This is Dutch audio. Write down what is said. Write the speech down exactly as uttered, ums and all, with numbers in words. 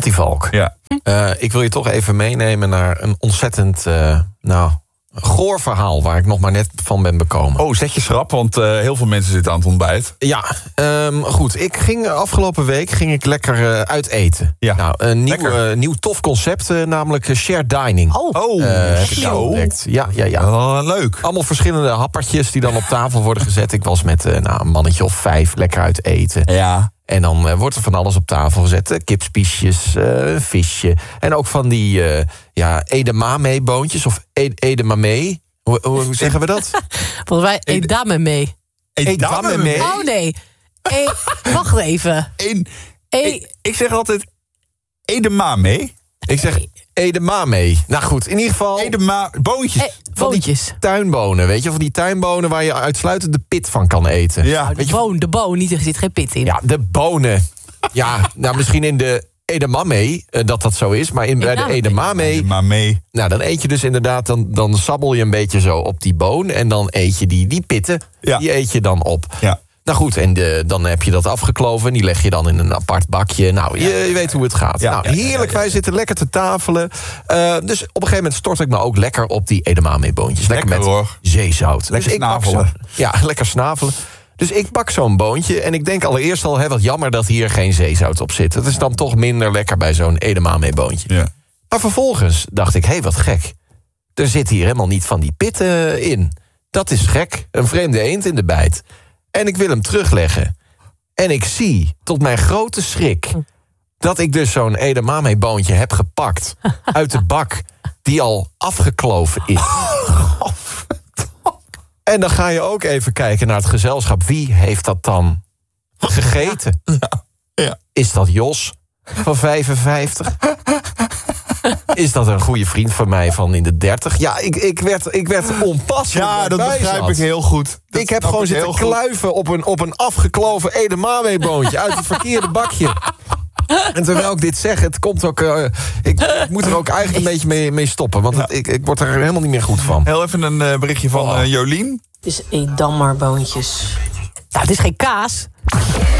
Mattie-Valk, Ja. uh, ik wil je toch even meenemen naar een ontzettend, uh, nou, goor verhaal waar ik nog maar net van ben bekomen. Oh, zet je schrap, want uh, heel veel mensen zitten aan het ontbijt. Ja, um, goed. Ik ging afgelopen week ging ik lekker uh, uit eten. Ja. Nou, een nieuw, uh, nieuw tof concept, uh, namelijk uh, shared dining. Oh, Oh, Uh, heb ik zo. ontdekt. Ja, ja, ja. Oh, leuk. Allemaal verschillende happertjes die dan op tafel worden gezet. Ik was met uh, nou, een mannetje of vijf lekker uit eten. Ja. En dan uh, wordt er van alles op tafel gezet. Uh, kipspiesjes, uh, visje. En ook van die uh, ja, edamame-boontjes of ed- edamame. Hoe, hoe, hoe zeggen we dat? volgens mij edame mee. Edamame. Oh nee. E, wacht even. Eén. E, Ik, ik zeg altijd edamame. Ik zeg edamame. Nou goed, in ieder geval Edama boontjes. e, boontjes. tuinbonen. Weet je, van die tuinbonen waar je uitsluitend de pit van kan eten. Ja. Oh, de boon, de boon, niet, er zit geen pit in. Ja, de bonen. Ja, nou misschien in de edamame uh, dat dat zo is. Maar in, bij de edamame, Edamame. nou dan eet je dus inderdaad, dan, dan sabbel je een beetje zo op die boon. En dan eet je die, die pitten, Ja. die eet je dan op. Ja. Nou goed, en de, dan heb je dat afgekloven en die leg je dan in een apart bakje. Nou, je, je weet hoe het gaat. Ja, nou, ja, ja, heerlijk, ja, ja. wij zitten lekker te tafelen. Uh, dus op een gegeven moment stort ik me ook lekker op die edamame-boontjes. Lekker, Lekker, met hoor. zeezout. Lekker dus ik pak snavelen. zo- Ja, lekker snavelen. Dus ik pak zo'n boontje en ik denk allereerst al, hè, wat jammer dat hier geen zeezout op zit. Het is dan toch minder lekker bij zo'n edamame-boontje. Ja. Maar vervolgens dacht ik, hé, hey, wat gek. Er zit hier helemaal niet van die pitten in. Dat is gek, een vreemde eend in de bijt. En ik wil hem terugleggen. En ik zie, tot mijn grote schrik, dat ik dus zo'n edamame-boontje heb gepakt uit de bak die al afgekloven is. En dan ga je ook even kijken naar het gezelschap. Wie heeft dat dan gegeten? Ja. Is dat Jos van vijfenvijftig? Is dat een goede vriend van mij van in de dertig? Ja, ik, ik, werd, ik werd onpasselijk. Ja, dat waarbij begrijp zat. ik heel goed. Dat Ik heb snap gewoon ik zitten heel goed. kluiven op een, op een afgekloven edamame-boontje uit het verkeerde bakje. En terwijl ik dit zeg, het komt ook. Uh, ik, ik moet er ook eigenlijk een beetje mee, mee stoppen. Want het, ik, ik word er helemaal niet meer goed van. Heel even een uh, berichtje van uh, Jolien. Dus edammerboontjes. Nou, het is geen kaas.